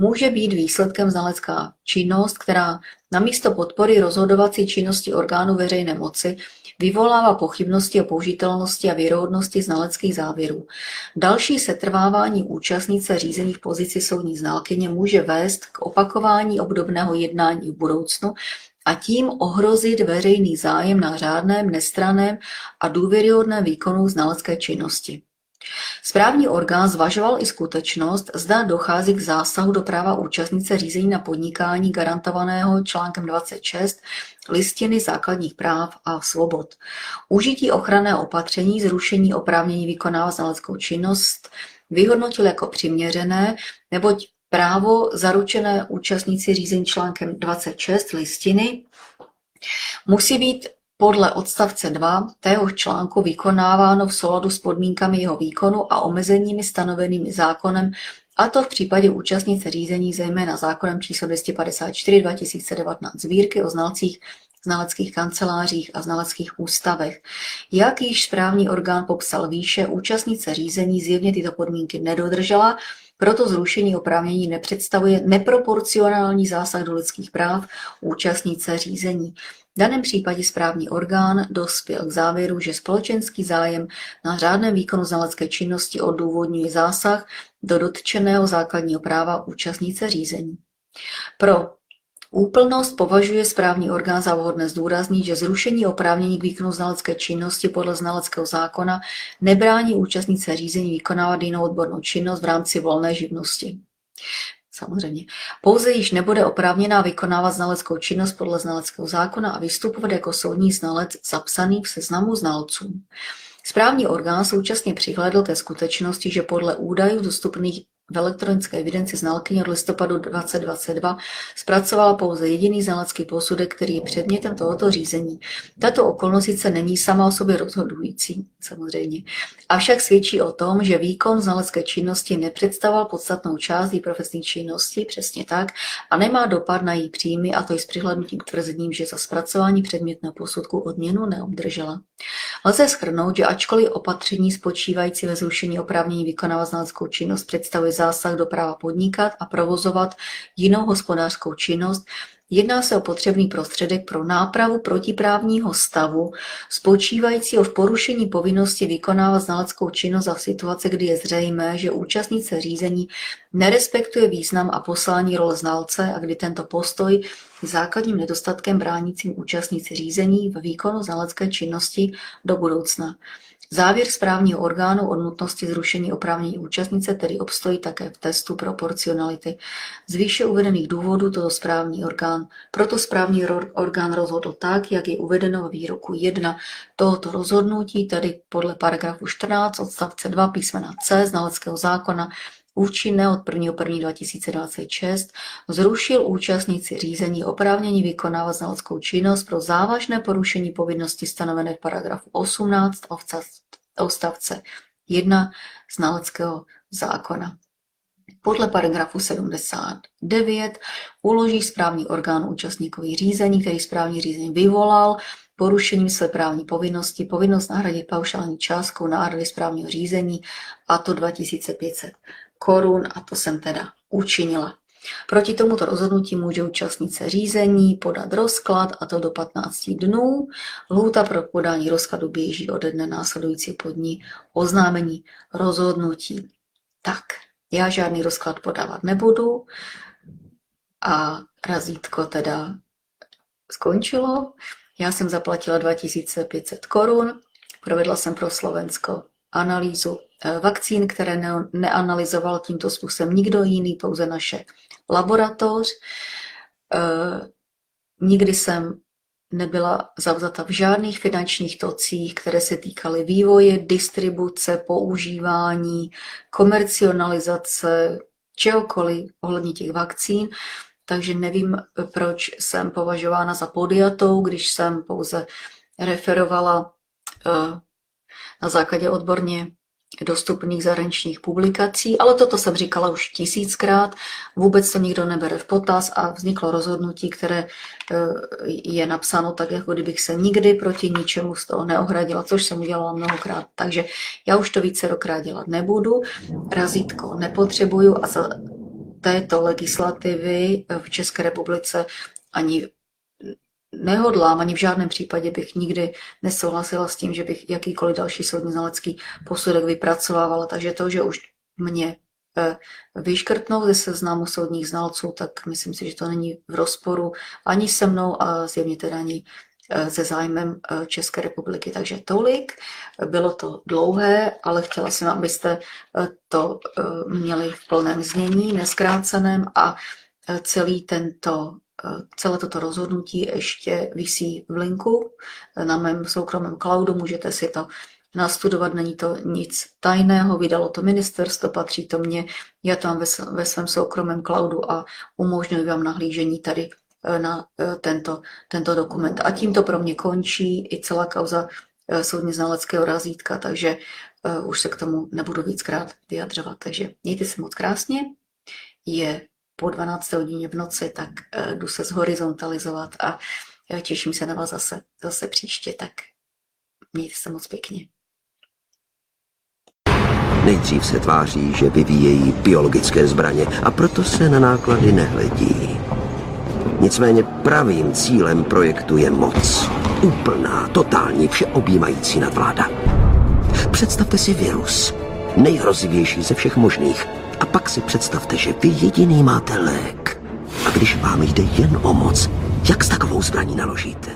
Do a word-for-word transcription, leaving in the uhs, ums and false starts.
může být výsledkem znalecká činnost, která namísto podpory rozhodovací činnosti orgánů veřejné moci vyvolává pochybnosti o použitelnosti a věrohodnosti znaleckých závěrů. Další setrvávání účastnice řízení v pozici soudní znalkyně může vést k opakování obdobného jednání v budoucnu a tím ohrozit veřejný zájem na řádném, nestranném a důvěryhodném výkonu znalecké činnosti. Správní orgán zvažoval i skutečnost, zda dochází k zásahu do práva účastnice řízení na podnikání garantovaného článkem dvacet šest Listiny základních práv a svobod. Užití ochranného opatření, zrušení oprávnění vykonávat znaleckou činnost vyhodnotil jako přiměřené, neboť právo zaručené účastníci řízení článkem dvacet šest Listiny musí být podle odstavce dva téhož článku vykonáváno v souladu s podmínkami jeho výkonu a omezeními stanovenými zákonem, a to v případě účastnice řízení zejména zákonem číslo dvě stě padesát čtyři dva tisíce devatenáct Sbírky o znalcích, znaleckých kancelářích a znaleckých ústavech. Jak již správní orgán popsal výše, účastnice řízení zjevně tyto podmínky nedodržela, proto zrušení oprávnění nepředstavuje neproporcionální zásah do lidských práv účastnice řízení. V daném případě správní orgán dospěl k závěru, že společenský zájem na řádném výkonu znalecké činnosti odůvodňuje zásah do dotčeného základního práva účastnice řízení. Pro úplnost považuje správní orgán za vhodné zdůraznit, že zrušení oprávnění k výkonu znalecké činnosti podle znaleckého zákona nebrání účastnice řízení vykonávat jinou odbornou činnost v rámci volné živnosti. Samozřejmě. Pouze již nebude oprávněná vykonávat znaleckou činnost podle znaleckého zákona a vystupovat jako soudní znalec zapsaný v seznamu znalců. Správní orgán současně přihlédl ke skutečnosti, že podle údajů dostupných v elektronické evidenci znalkyně od listopadu dva tisíce dvacet dva zpracovala pouze jediný znalecký posudek, který je předmětem tohoto řízení. Tato okolnost sice není sama o sobě rozhodující, samozřejmě, avšak svědčí o tom, že výkon znalecké činnosti nepředstavoval podstatnou část její profesní činnosti, přesně tak, a nemá dopad na její příjmy, a to i s přihlédnutím k tvrzením, že za zpracování předmětného posudku odměnu neobdržela. Lze shrnout, že ačkoliv opatření spočívající ve zrušení oprávnění vykonávat znaleckou činnost představuje zásah do práva podnikat a provozovat jinou hospodářskou činnost, jedná se o potřebný prostředek pro nápravu protiprávního stavu spočívajícího v porušení povinnosti vykonávat znaleckou činnost za situace, kdy je zřejmé, že účastnice řízení nerespektuje význam a poslání role znalce a kdy tento postoj je základním nedostatkem bránícím účastnici řízení ve výkonu znalecké činnosti do budoucna. Závěr správního orgánu o nutnosti zrušení oprávnění účastnice tedy obstojí také v testu proporcionality. Z výše uvedených důvodů toto správní orgán, proto správní orgán rozhodl tak, jak je uvedeno v výroku jedna tohoto rozhodnutí, tedy podle paragrafu čtrnáct odstavce dva písmena C znaleckého zákona účinné od prvního prvního dva tisíce dvacet šest, zrušil účastníci řízení oprávnění vykonávat znaleckou činnost pro závažné porušení povinnosti stanovené v paragrafu osmnáct odstavce jedna znaleckého zákona. Podle paragrafu sedmdesát devět uloží správní orgán účastníkovi řízení, který správní řízení vyvolal, porušením své právní povinnosti, povinnost nahradit paušální částkou náhrady správního řízení, a to dva tisíce pět set korun, a to jsem teda učinila. Proti tomuto rozhodnutí může účastnice řízení podat rozklad, a to do patnácti dnů. Lhůta pro podání rozkladu běží ode dne následující po dni oznámení rozhodnutí. Tak, já žádný rozklad podávat nebudu a razítko teda skončilo. Já jsem zaplatila dva tisíce pět set korun, provedla jsem pro Slovensko analýzu vakcín, které ne- neanalyzoval tímto způsobem nikdo jiný, pouze naše laboratoř. E, nikdy jsem nebyla zavzata v žádných finančních tocích, které se týkaly vývoje, distribuce, používání, komercionalizace, čehokoliv ohledně těch vakcín. Takže nevím, proč jsem považována za podjatou, když jsem pouze referovala na základě odborně dostupných zahraničních publikací, ale toto jsem říkala už tisíckrát, vůbec to nikdo nebere v potaz a vzniklo rozhodnutí, které je napsáno tak, jako kdybych se nikdy proti ničemu z toho neohradila, což jsem udělala mnohokrát. Takže já už to vícerokrát dělat nebudu, razítko nepotřebuju a za této legislativy v České republice ani nehodlám, ani v žádném případě bych nikdy nesouhlasila s tím, že bych jakýkoliv další soudní znalecký posudek vypracovávala. Takže to, že už mě vyškrtnou ze seznamu soudních znalců, tak myslím si, že to není v rozporu ani se mnou a zjevně teda ani se zájmem České republiky. Takže tolik. Bylo to dlouhé, ale chtěla jsem, abyste to měli v plném znění, neskráceném, a celý tento, celé toto rozhodnutí ještě visí v linku na mém soukromém cloudu. Můžete si to nastudovat, není to nic tajného, vydalo to ministerstvo, patří to mně, já to mám ve, ve svém soukromém cloudu a umožňuji vám nahlížení tady na tento, tento dokument. A tím to pro mě končí i celá kauza soudně znaleckého razítka, takže uh, už se k tomu nebudu víckrát vyjadřovat. Takže mějte se moc krásně, je po dvanácté hodině v noci, tak uh, jdu se zhorizontalizovat a uh, těším se na vás zase, zase příště, tak mějte se moc pěkně. Nejdřív se tváří, že vyvíjejí biologické zbraně a proto se na náklady nehledí. Nicméně pravým cílem projektu je moc. Úplná, totální, všeobjímající nadvláda. Představte si virus, nejhrozivější ze všech možných. A pak si představte, že vy jediný máte lék. A když vám jde jen o moc, jak s takovou zbraní naložíte?